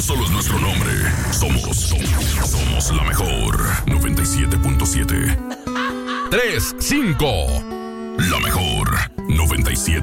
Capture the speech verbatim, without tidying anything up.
solo es nuestro nombre. Somos, somos, somos la mejor. noventa y siete punto siete. tres, cinco. La mejor. noventa y siete.